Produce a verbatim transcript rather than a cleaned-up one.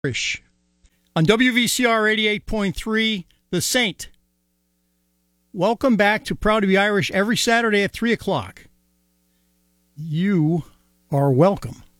Irish on W V C R eighty-eight point three, The Saint. Welcome back to Proud to be Irish every Saturday at three o'clock. You are welcome.